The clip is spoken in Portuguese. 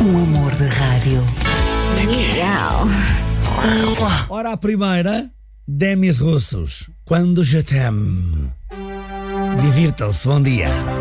Um amor de rádio. Miau. Ora, a primeira, Demis Russos, Quando Je t'aime. Divirtam-se, bom dia.